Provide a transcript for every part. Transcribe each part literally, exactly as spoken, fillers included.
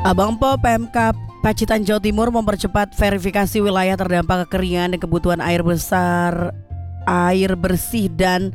Abang Po Pemkab Pacitan Jawa Timur mempercepat verifikasi wilayah terdampak kekeringan dan kebutuhan air besar, air bersih dan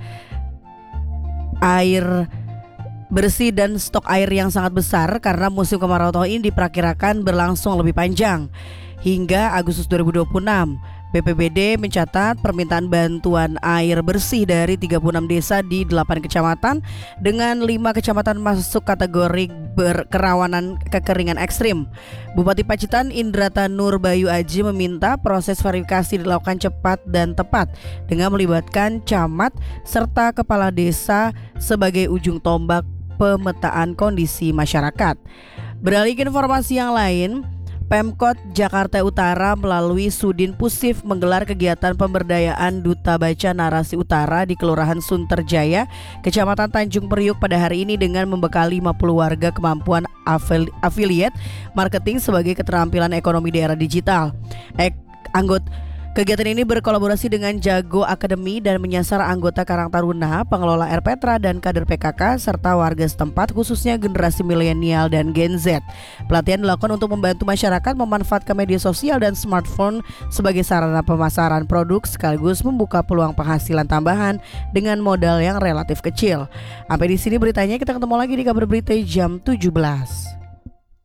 air bersih dan stok air yang sangat besar karena musim kemarau tahun ini diperkirakan berlangsung lebih panjang. Hingga Agustus dua ribu dua puluh enam, B P B D mencatat permintaan bantuan air bersih dari tiga puluh enam desa di delapan kecamatan dengan lima kecamatan masuk kategori berkerawanan kekeringan ekstrim. Bupati Pacitan Indrata Nur Bayu Aji meminta proses verifikasi dilakukan cepat dan tepat dengan melibatkan camat serta kepala desa sebagai ujung tombak pemetaan kondisi masyarakat. Beralih ke informasi yang lain, Pemkot Jakarta Utara melalui Sudin Pusif menggelar kegiatan pemberdayaan Duta Baca Narasi Utara di Kelurahan Sunterjaya, Kecamatan Tanjung Priuk pada hari ini dengan membekali lima puluh warga kemampuan afili- afiliat marketing sebagai keterampilan ekonomi daerah digital. Ek- anggota Kegiatan ini berkolaborasi dengan Jago Academy dan menyasar anggota Karang Taruna, pengelola Airpetra dan kader P K K serta warga setempat khususnya generasi milenial dan Gen Z. Pelatihan dilakukan untuk membantu masyarakat memanfaatkan media sosial dan smartphone sebagai sarana pemasaran produk sekaligus membuka peluang penghasilan tambahan dengan modal yang relatif kecil. Sampai di sini beritanya, kita ketemu lagi di kabar berita jam tujuh belas.